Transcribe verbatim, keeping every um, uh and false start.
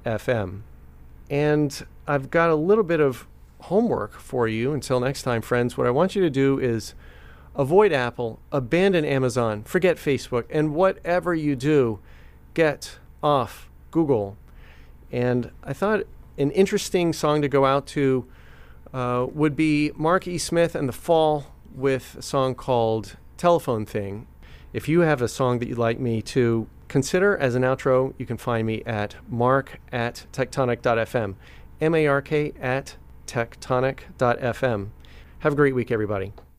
f m. And I've got a little bit of homework for you. Until next time, friends, what I want you to do is avoid Apple, abandon Amazon, forget Facebook, and whatever you do, get off Google. And I thought an interesting song to go out to uh, would be Mark E. Smith and The Fall with a song called Telephone Thing. If you have a song that you'd like me to consider as an outro, you can find me at mark at tectonic dot f m, M A R K at tectonic dot f m. Have a great week, everybody.